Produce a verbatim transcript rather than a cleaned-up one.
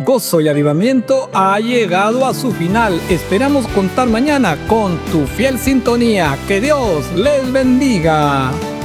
Gozo y Avivamiento ha llegado a su final. Esperamos contar mañana con tu fiel sintonía. Que Dios les bendiga.